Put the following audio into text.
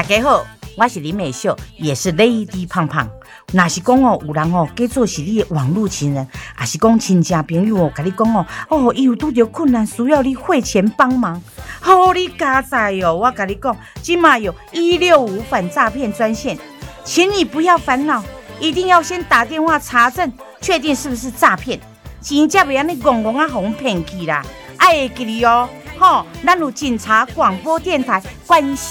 大家好，我是林美秀，也是 Lady 胖胖。若是讲有人假做是你的网络情人，还是讲亲戚朋友跟你讲伊有拄到困难，需要你汇钱帮忙，你加载我跟你讲，今嘛有165反诈骗专线，请你不要烦恼，一定要先打电话查证，确定是不是诈骗，钱才袂安尼戆戆互骗去啦。爱会记哩咱有警察广播电台关心